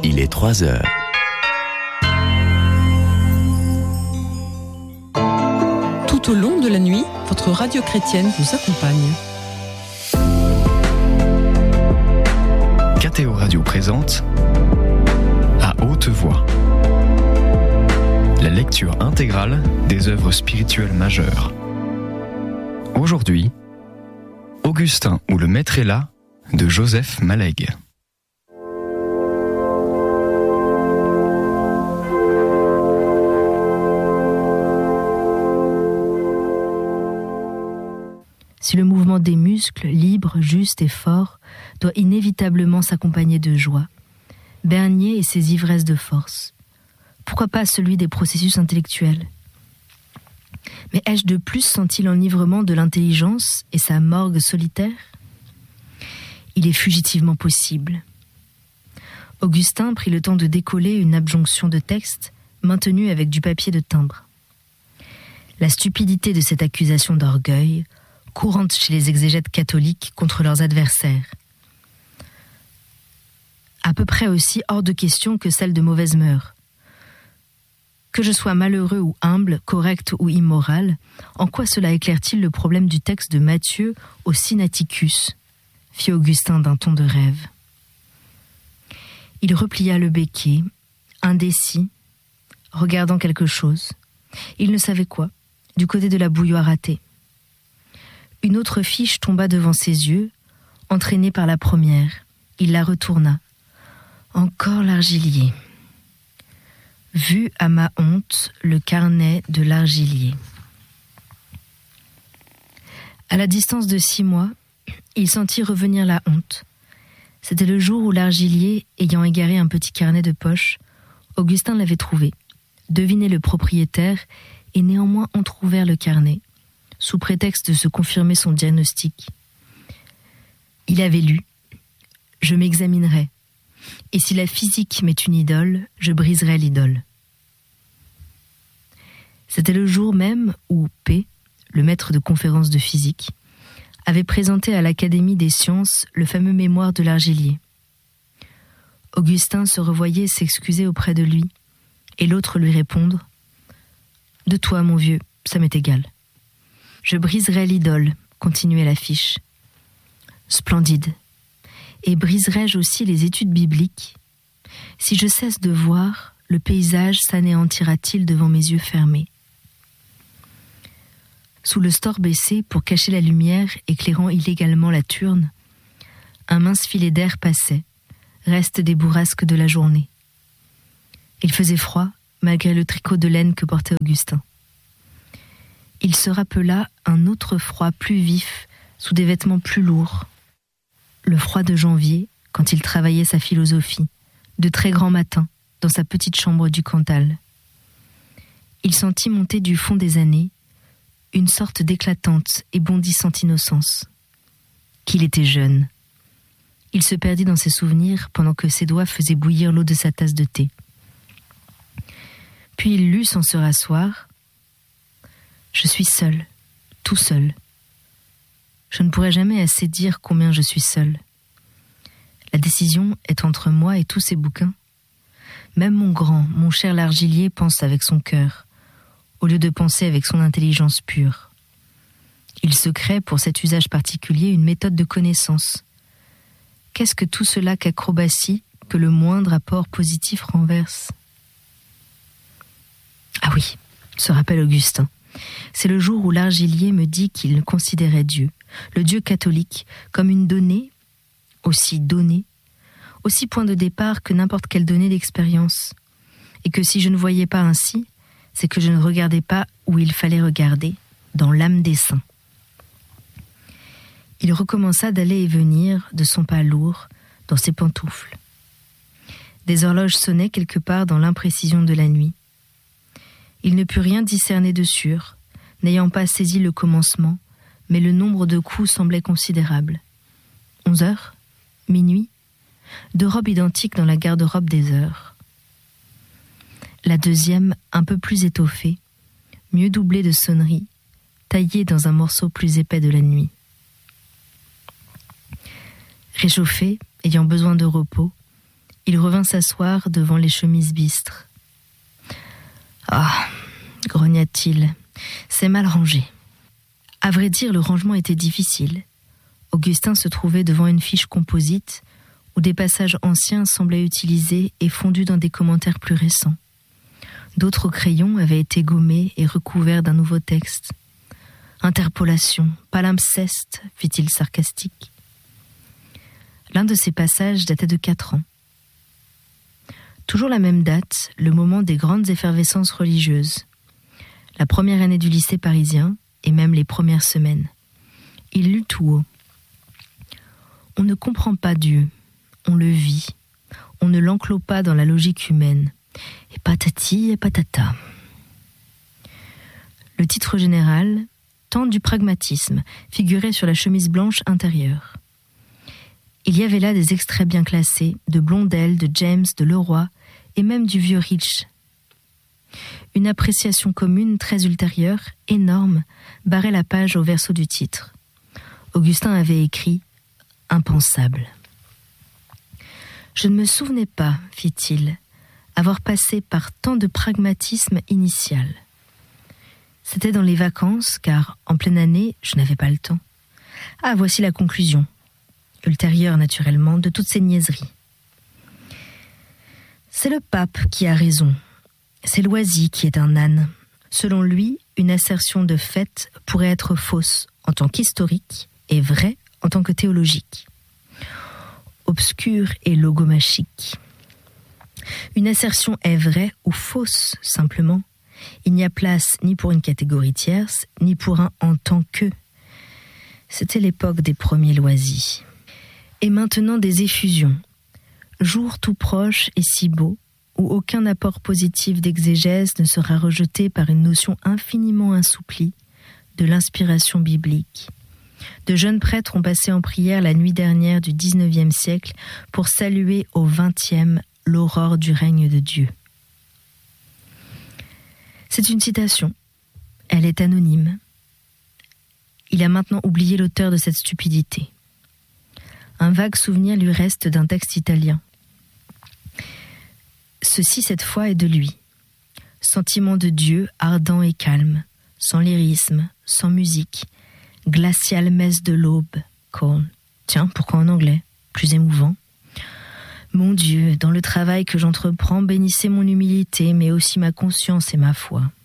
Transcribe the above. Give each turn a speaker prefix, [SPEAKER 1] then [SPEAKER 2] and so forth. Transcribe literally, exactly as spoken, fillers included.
[SPEAKER 1] Il est trois heures.
[SPEAKER 2] Tout au long de la nuit, votre radio chrétienne vous accompagne.
[SPEAKER 3] K T O Radio présente À haute voix la lecture intégrale des œuvres spirituelles majeures. Aujourd'hui, Augustin ou le Maître est là de Joseph Malegue.
[SPEAKER 4] Si le mouvement des muscles, libre, juste et fort, doit inévitablement s'accompagner de joie, Bernier et ses ivresses de force. Pourquoi pas celui des processus intellectuels ? Mais ai-je de plus senti l'enivrement de l'intelligence et sa morgue solitaire ? Il est fugitivement possible. Augustin prit le temps de décoller une adjonction de texte maintenue avec du papier de timbre. La stupidité de cette accusation d'orgueil, courante chez les exégètes catholiques contre leurs adversaires. À peu près aussi hors de question que celle de mauvaise mœurs. Que je sois malheureux ou humble, correct ou immoral, en quoi cela éclaire-t-il le problème du texte de Matthieu au Sinaiticus ? Fit Augustin d'un ton de rêve. Il replia le béquet, indécis, regardant quelque chose. Il ne savait quoi, du côté de la bouilloire ratée. Une autre fiche tomba devant ses yeux, entraînée par la première. Il la retourna. Encore l'argilier. Vu à ma honte le carnet de l'argilier. À la distance de six mois, il sentit revenir la honte. C'était le jour où l'argilier, ayant égaré un petit carnet de poche, Augustin l'avait trouvé, deviné le propriétaire et néanmoins entrouvert le carnet, sous prétexte de se confirmer son diagnostic. Il avait lu « Je m'examinerai. Et si la physique m'est une idole, je briserai l'idole. » C'était le jour même où P, le maître de conférence de physique, avait présenté à l'Académie des sciences le fameux mémoire de l'argilier. Augustin se revoyait s'excuser auprès de lui, et l'autre lui répondre « De toi, mon vieux, ça m'est égal. Je briserai l'idole, continuait l'affiche. Splendide. Et briserai-je aussi les études bibliques ? Si je cesse de voir, le paysage s'anéantira-t-il devant mes yeux fermés ? Sous le store baissé, pour cacher la lumière éclairant illégalement la turne, un mince filet d'air passait, reste des bourrasques de la journée. Il faisait froid, malgré le tricot de laine que portait Augustin. Il se rappela un autre froid plus vif, sous des vêtements plus lourds. Le froid de janvier, quand il travaillait sa philosophie, de très grands matins, dans sa petite chambre du Cantal. Il sentit monter du fond des années une sorte d'éclatante et bondissante innocence. Qu'il était jeune. Il se perdit dans ses souvenirs pendant que ses doigts faisaient bouillir l'eau de sa tasse de thé. Puis il lut sans se rasseoir « Je suis seul, tout seul. Je ne pourrai jamais assez dire combien je suis seul. La décision est entre moi et tous ces bouquins. Même mon grand, mon cher l'argilier pense avec son cœur, au lieu de penser avec son intelligence pure. Il se crée pour cet usage particulier une méthode de connaissance. Qu'est-ce que tout cela qu'acrobatie que le moindre apport positif renverse ? Ah oui, se rappelle Augustin. C'est le jour où l'argilier me dit qu'il considérait Dieu, le Dieu catholique, comme une donnée, aussi donnée, aussi point de départ que n'importe quelle donnée d'expérience, et que si je ne voyais pas ainsi, c'est que je ne regardais pas où il fallait regarder, dans l'âme des saints. Il recommença d'aller et venir, de son pas lourd, dans ses pantoufles. Des horloges sonnaient quelque part dans l'imprécision de la nuit. Il ne put rien discerner de sûr, n'ayant pas saisi le commencement, mais le nombre de coups semblait considérable. Onze heures ? Minuit ? Deux robes identiques dans la garde-robe des heures. La deuxième, un peu plus étoffée, mieux doublée de sonneries, taillée dans un morceau plus épais de la nuit. Réchauffé, ayant besoin de repos, il revint s'asseoir devant les chemises bistres. « Ah, grogna-t-il, c'est mal rangé. » À vrai dire, le rangement était difficile. Augustin se trouvait devant une fiche composite où des passages anciens semblaient utilisés et fondus dans des commentaires plus récents. D'autres crayons avaient été gommés et recouverts d'un nouveau texte. « Interpolation, palimpseste », fit-il sarcastique. L'un de ces passages datait de quatre ans. Toujours la même date, le moment des grandes effervescences religieuses. La première année du lycée parisien et même les premières semaines. Il lut tout haut. On ne comprend pas Dieu, on le vit, on ne l'enclôt pas dans la logique humaine. Et patati et patata. Le titre général, Temps du pragmatisme, figurait sur la chemise blanche intérieure. Il y avait là des extraits bien classés de Blondel, de James, de Leroy et même du vieux Rich. Une appréciation commune très ultérieure, énorme, barrait la page au verso du titre. Augustin avait écrit « Impensable ». Je ne me souvenais pas, fit-il, avoir passé par tant de pragmatisme initial. C'était dans les vacances, car en pleine année, je n'avais pas le temps. Ah, voici la conclusion, ultérieure naturellement, de toutes ces niaiseries. C'est le pape qui a raison. C'est Loisy qui est un âne. Selon lui, une assertion de fait pourrait être fausse en tant qu'historique et vraie en tant que théologique. Obscure et logomachique. Une assertion est vraie ou fausse, simplement. Il n'y a place ni pour une catégorie tierce, ni pour un en tant que. C'était l'époque des premiers Loisy. Et maintenant des effusions. Jour tout proche et si beau, où aucun apport positif d'exégèse ne sera rejeté par une notion infiniment assouplie de l'inspiration biblique. De jeunes prêtres ont passé en prière la nuit dernière du dix-neuvième siècle pour saluer au vingtième l'aurore du règne de Dieu. C'est une citation. Elle est anonyme. Il a maintenant oublié l'auteur de cette stupidité. Un vague souvenir lui reste d'un texte italien. Ceci, cette fois, est de lui. Sentiment de Dieu ardent et calme, sans lyrisme, sans musique, glaciale messe de l'aube, Corn. Tiens, pourquoi en anglais? Plus émouvant. Mon Dieu, dans le travail que j'entreprends, bénissez mon humilité, mais aussi ma conscience et ma foi.